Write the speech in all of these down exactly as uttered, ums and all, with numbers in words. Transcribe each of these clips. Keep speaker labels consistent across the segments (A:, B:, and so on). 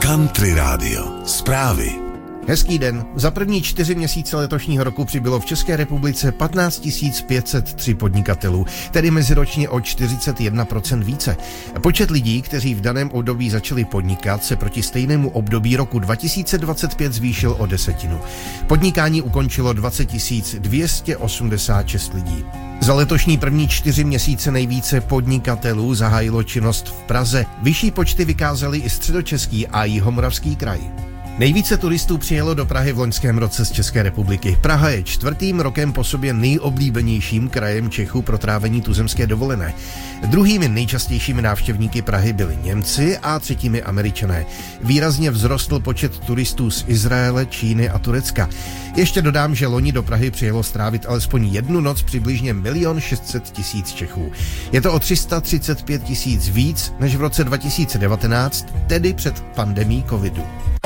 A: Country Radio. Zprávy.
B: Hezký den. Za první čtyři měsíce letošního roku přibylo v České republice patnáct tisíc pět set tři podnikatelů, tedy meziročně o čtyřicet jedna procent více. Počet lidí, kteří v daném období začali podnikat, se proti stejnému období roku dva tisíce dvacet pět zvýšil o desetinu. Podnikání ukončilo dvacet tisíc dvě stě osmdesát šest lidí. Za letošní první čtyři měsíce nejvíce podnikatelů zahájilo činnost v Praze. Vyšší počty vykázali i Středočeský a Jihomoravský kraj. Nejvíce turistů přijelo do Prahy v loňském roce z České republiky. Praha je čtvrtým rokem po sobě nejoblíbenějším krajem Čechů pro trávení tuzemské dovolené. Druhými nejčastějšími návštěvníky Prahy byli Němci a třetími Američané. Výrazně vzrostl počet turistů z Izraele, Číny a Turecka. Ještě dodám, že loni do Prahy přijelo strávit alespoň jednu noc přibližně milion šest set tisíc Čechů. Je to o tři sta třicet pět tisíc víc než v roce dva tisíce devatenáct, tedy před pandemií covidu.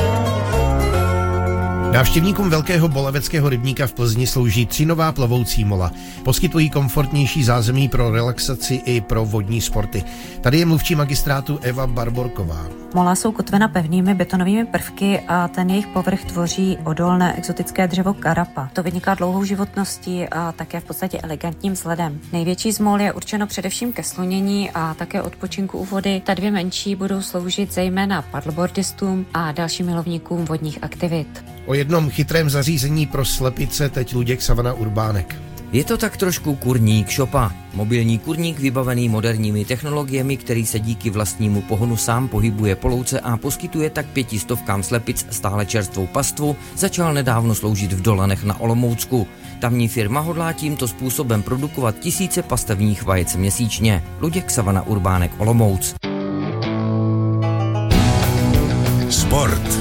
B: Návštěvníkům velkého boleveckého rybníka v Plzni slouží tři nová plovoucí mola. Poskytují komfortnější zázemí pro relaxaci i pro vodní sporty. Tady je mluvčí magistrátu Eva Barborková.
C: Mola jsou kotvena pevnými betonovými prvky a ten jejich povrch tvoří odolné exotické dřevo karapa. To vyniká dlouhou životností a také v podstatě elegantním vzhledem. Největší z mol je určeno především ke slunění a také odpočinku u vody. Ta dvě menší budou sloužit zejména paddleboardistům a dalším milovníkům vodních aktivit.
B: O jednom chytrém zařízení pro slepice teď Luděk Savana Urbánek.
D: Je to tak trošku kurník šopa. Mobilní kurník vybavený moderními technologiemi, který se díky vlastnímu pohonu sám pohybuje po louce a poskytuje tak pětistovkám slepic stále čerstvou pastvu, začal nedávno sloužit v Dolanech na Olomoucku. Tamní firma hodlá tímto způsobem produkovat tisíce pastevních vajec měsíčně. Luděk Savana Urbánek, Olomouc.
A: Sport.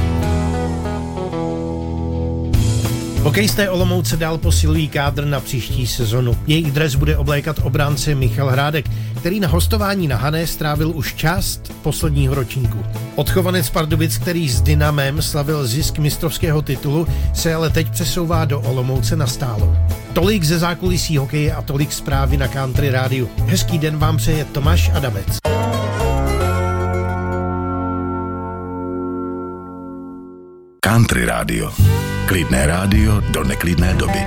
B: Hokejisté Olomouce dál posilují kádr na příští sezonu. Jejich dres bude oblékat obránce Michal Hrádek, který na hostování na Hané strávil už část posledního ročníku. Odchovanec Pardubic, který s Dynamem slavil zisk mistrovského titulu, se ale teď přesouvá do Olomouce nastálo. Tolik ze zákulisí hokeje a tolik zprávy na Country Rádiu. Hezký den vám přeje Tomáš Adamec.
A: Country Radio. Klidné rádio do neklidné doby.